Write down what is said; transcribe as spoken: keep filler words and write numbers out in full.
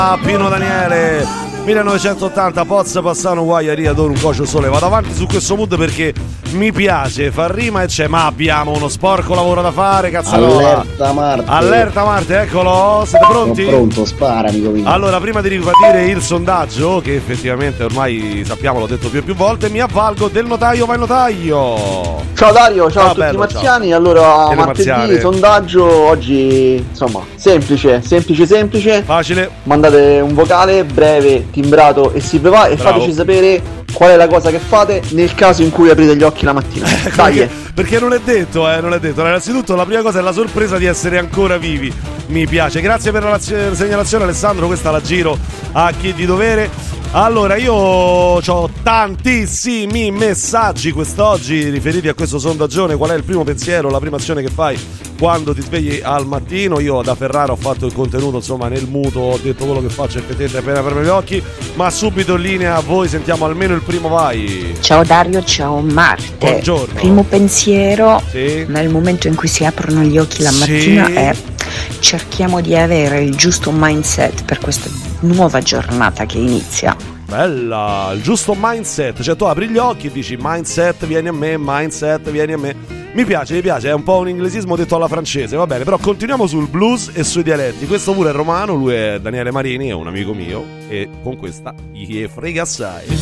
Pino Daniele, millenovecentottanta, Pozza, Passano, Guaiaria, Adoro un Cocio Sole. Vado avanti su questo mood perché mi piace, fa rima e c'è, ma abbiamo uno sporco lavoro da fare, cazzarola. Allerta Marte. Allerta Marte, eccolo, siete pronti? Sono pronto, spara amico mio. Allora, prima di ribadire il sondaggio, che effettivamente ormai sappiamo, l'ho detto più e più volte, mi avvalgo del notaio, vai notaio. Ciao Dario, ciao, Ciao, a tutti bello, i marziani. ciao. Allora, E le martedì, marziane. sondaggio oggi, insomma, semplice, semplice, semplice. Facile. Mandate un vocale breve, timbrato e si va e Bravo. fateci sapere qual è la cosa che fate nel caso in cui aprite gli occhi la mattina. Dai. Perché, perché non è detto, eh, non è detto. Allora, innanzitutto la prima cosa è la sorpresa di essere ancora vivi. Mi piace. Grazie per la segnalazione, Alessandro, questa la giro a chi di dovere. Allora, io ho tantissimi messaggi quest'oggi riferiti a questo sondaggione. Qual è il primo pensiero, la prima azione che fai quando ti svegli al mattino? Io da Ferrara ho fatto il contenuto, insomma, nel muto, ho detto quello che faccio effettivamente appena apro gli occhi, ma subito in linea a voi, sentiamo almeno il primo, vai. Ciao Dario, ciao Marte. Buongiorno. Primo pensiero, Sì. nel momento in cui si aprono gli occhi la Sì. mattina è cerchiamo di avere il giusto mindset per questa nuova giornata che inizia. Bella, il giusto mindset, cioè tu apri gli occhi e dici mindset vieni a me, mindset vieni a me. Mi piace, mi piace, è un po' un inglesismo detto alla francese, va bene, però continuiamo sul blues e sui dialetti. Questo pure è romano, lui è Daniele Marini, è un amico mio e con questa gli frega assai.